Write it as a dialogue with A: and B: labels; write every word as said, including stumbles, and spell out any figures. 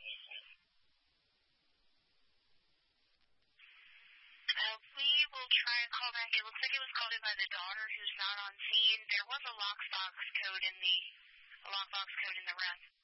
A: Uh, we will try and call back. It looks like it was called in by the daughter who's not on scene. There was a lockbox code in the a lockbox code in the ref.